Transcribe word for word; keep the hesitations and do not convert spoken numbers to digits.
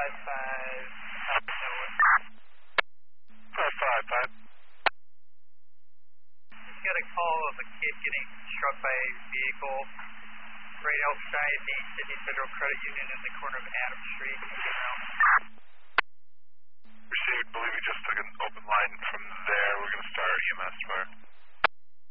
five five. five five five. Just got a call of a kid getting struck by a vehicle right outside the Sydney Federal Credit Union in the corner of Adams Street. You know.